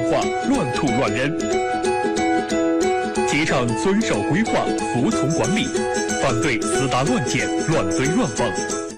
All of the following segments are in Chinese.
划，乱吐乱扔。提倡遵守规划，服从管理，反对私搭乱建、乱堆乱放。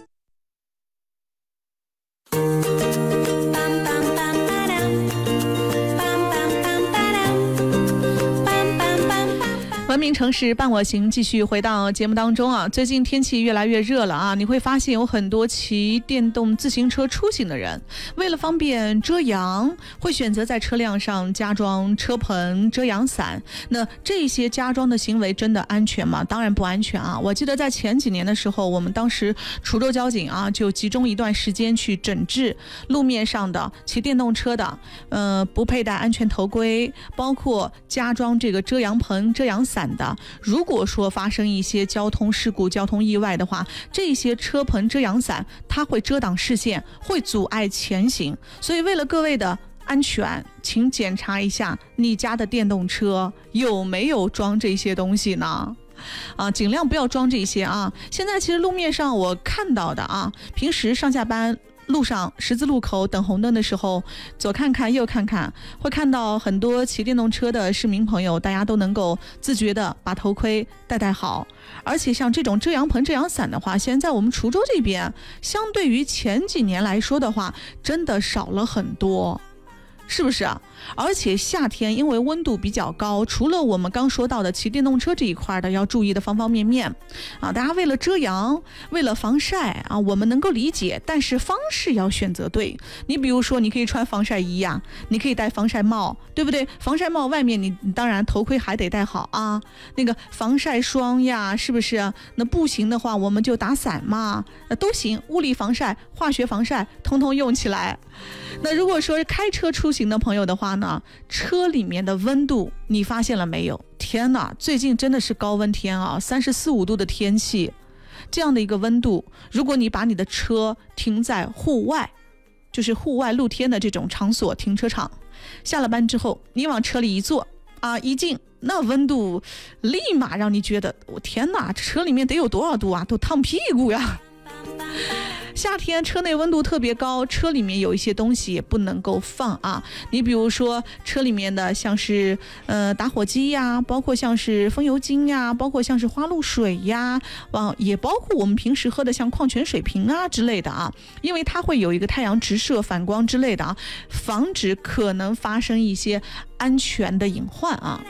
文明城市伴我行，继续回到节目当中啊。最近天气越来越热了啊，你会发现有很多骑电动自行车出行的人，为了方便遮阳，会选择在车辆上加装车棚、遮阳伞。那这些加装的行为真的安全吗？当然不安全啊！我记得在前几年的时候，我们当时滁州交警啊，就集中一段时间去整治路面上的骑电动车的，不佩戴安全头盔，包括加装这个遮阳棚、遮阳伞的。如果说发生一些交通事故、交通意外的话，这些车棚、遮阳伞它会遮挡视线，会阻碍前行。所以为了各位的安全，请检查一下你家的电动车有没有装这些东西呢？尽量不要装这些啊！现在其实路面上我看到的啊，平时上下班路上十字路口等红灯的时候，左看看右看看，会看到很多骑电动车的市民朋友，大家都能够自觉的把头盔戴好。而且像这种遮阳棚、遮阳伞的话，现在我们滁州这边相对于前几年来说的话，真的少了很多。是不是啊？而且夏天因为温度比较高，除了我们刚说到的骑电动车这一块的要注意的方方面面啊，大家为了遮阳，为了防晒啊，我们能够理解，但是方式要选择对。你比如说，你可以穿防晒衣呀，你可以戴防晒帽，对不对？防晒帽外面你当然头盔还得戴好啊。那个防晒霜呀，是不是？那不行的话，我们就打伞嘛，都行。物理防晒、化学防晒，通通用起来。那如果说是开车出行的朋友的话呢，车里面的温度你发现了没有？天哪，最近真的是高温天啊，34、35度的天气，这样的一个温度，如果你把你的车停在户外，就是户外露天的这种场所停车场，下了班之后你往车里一坐啊，一进那温度立马让你觉得，我天哪，这车里面得有多少度啊，都烫屁股呀。夏天车内温度特别高，车里面有一些东西也不能够放啊。你比如说车里面的像是打火机呀，包括像是风油精呀，包括像是花露水呀，也包括我们平时喝的像矿泉水瓶啊之类的啊，因为它会有一个太阳直射反光之类的啊，防止可能发生一些安全的隐患啊。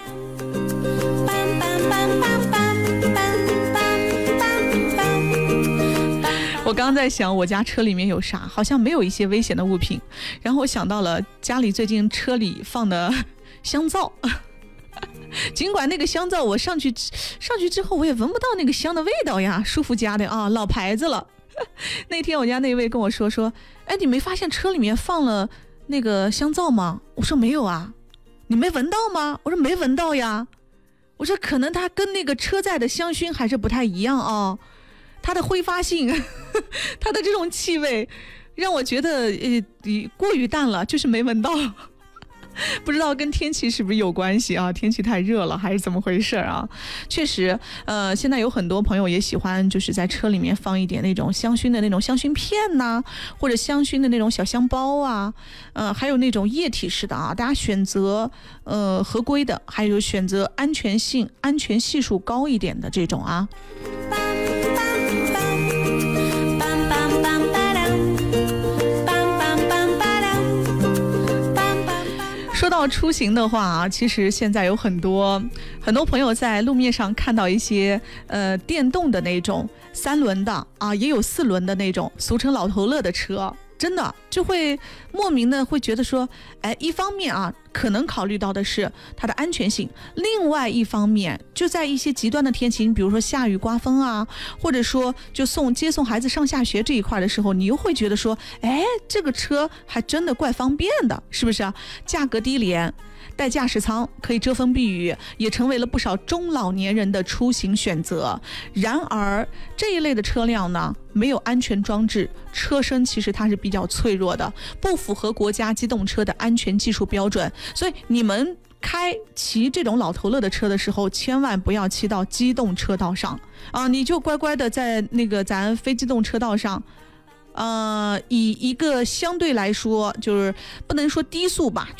我刚刚在想我家车里面有啥，好像没有一些危险的物品，然后我想到了家里最近车里放的香皂尽管那个香皂我上去之后我也闻不到那个香的味道呀，舒肤佳的啊，老牌子了那天我家那位跟我说，哎，你没发现车里面放了那个香皂吗？我说没有啊。你没闻到吗？我说没闻到呀。我说可能它跟那个车载的香薰还是不太一样啊，它的挥发性它的这种气味让我觉得过于淡了，就是没闻到不知道跟天气是不是有关系啊？天气太热了还是怎么回事啊？确实现在有很多朋友也喜欢就是在车里面放一点那种香薰的那种香薰片呐，或者香薰的那种小香包啊，还有那种液体式的啊，大家选择合规的，还有选择安全系数高一点的这种啊。说到出行的话啊，其实现在有很多朋友在路面上看到一些电动的那种3轮的啊，也有4轮的那种，俗称老头乐的车，真的就会莫名的会觉得说，哎，一方面啊，可能考虑到的是它的安全性，另外一方面就在一些极端的天气，比如说下雨刮风啊，或者说就接送孩子上下学这一块的时候，你又会觉得说，哎，这个车还真的怪方便的，是不是啊？价格低廉，带驾驶舱可以遮风避雨，也成为了不少中老年人的出行选择。然而这一类的车辆呢，没有安全装置，车身其实它是比较脆弱的，不符合国家机动车的安全技术标准。所以你们骑这种老头乐的车的时候，千万不要骑到机动车道上啊！你就乖乖的在那个咱非机动车道上以一个相对来说就是不能说低速吧，